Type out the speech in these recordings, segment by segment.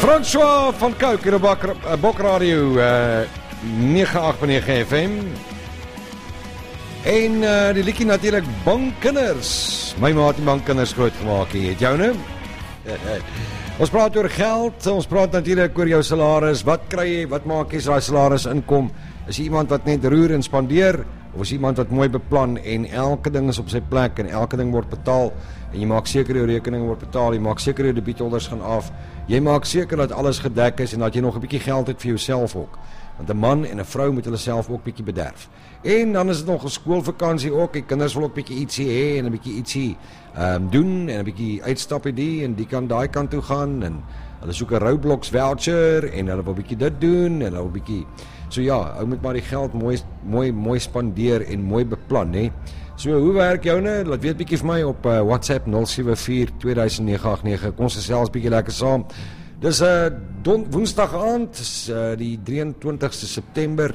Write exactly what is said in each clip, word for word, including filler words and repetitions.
François van Kuik hier op Bok, Bok Radio uh, nege agt nege F M. En uh, die liedjie natuurlik Bankkinders. My maat die Bankkinders groot gemaak het. Jou nou? Ons praat oor geld, ons praat natuurlik oor jou salaris. Wat kry jy, wat maak jy as daai salaris inkom? Is jy iemand wat net roer en spandeer? Of is iemand wat mooi beplan en elke ding is op sy plek en elke ding word betaal en jy maak seker jou rekening word betaal, jy maak seker jou debietholders gaan af, jy maak seker dat alles gedek is en dat jy nog 'n bietjie geld het vir jouself ook. Want 'n man en 'n vrou moet hulle self ook bietjie bederf. En dan is dit nog 'n skoolvakansie ook, die kinders wil ook bietjie ietsie hê en 'n bietjie ietsie ehm um, doen en 'n bietjie uitstap die en die kan daai kant toe gaan en hulle soek 'n Roblox voucher en hulle wil bietjie dit doen en hulle wil bietjie. So ja, ou moet maar die geld mooi mooi mooi spandeer en mooi beplan, hè. So hoe werk joune? Laat weet bietjie vir my op uh, WhatsApp nul sewe vier twee duisend nege agt nege. Kom ons gesels bietjie lekker saam. Dis 'n uh, Woensdag aand, dis uh, die drie en twintigste September.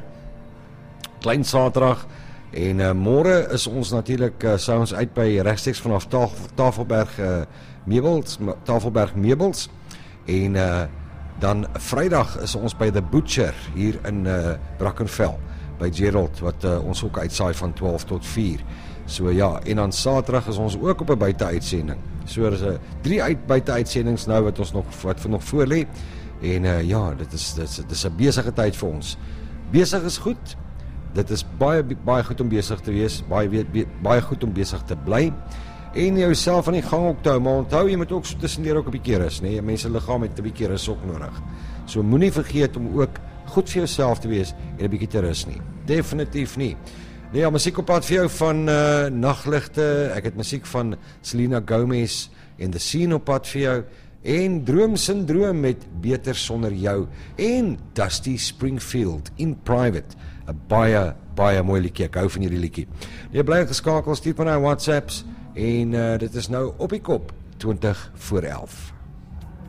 Klein Saterdag en uh, môre is ons natuurlik uh, sou ons uit by regstreeks vanaf Tafel, Tafelberg uh, Meubels, Tafelberg Meubels en uh, dan Vrydag is ons by The Butcher hier in uh, Brackenfell by Gerald wat uh, ons ook uitsaai van twaalf tot vier. So ja, en dan Saterdag is ons ook op 'n buiteuitsending. So er is 'n uh, drie uit buiteuitsendings nou wat ons nog wat vir nog voor lê. En uh, ja, dit is dit is, dit is 'n besige tyd vir ons. Besig is goed. Dit is baie baie goed om besig te wees, baie be, baie goed om besig te bly. En jouself aan die gang ook te hou, maar onthou jy moet ook so tussendeur ook 'n bietjie rus, nee, mense liggaam het 'n bietjie rus ook nodig. So moenie vergeet om ook goed vir jouself te wees en 'n bietjie te rus nie. Definitief nie. Nee, ja, musiek op pad vir jou van uh, Nagligte. Ek het musiek van Selena Gomez en The Scene op pad vir jou en Droom Syndroom met Beter Sonder Jou en Dusty Springfield in Private. 'n Baie baie mooi liedjie. Ek hou van hierdie liedjie. Jy bly geskakel, stuur maar na WhatsApps en uh, dit is nou op die kop twintig voor elf.